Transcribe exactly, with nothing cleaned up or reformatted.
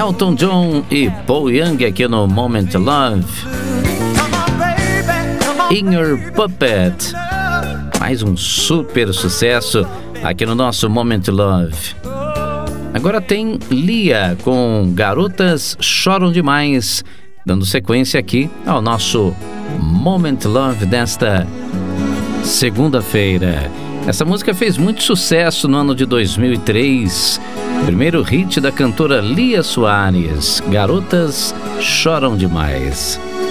Elton John e Paul Young aqui no Moment Love. In Your Puppet, mais um super sucesso aqui no nosso Moment Love. Agora tem Lia com Garotas Choram Demais, dando sequência aqui ao nosso Moment Love desta segunda-feira. Essa música fez muito sucesso no ano de dois mil e três. Primeiro hit da cantora Lia Soares, Garotas Choram Demais.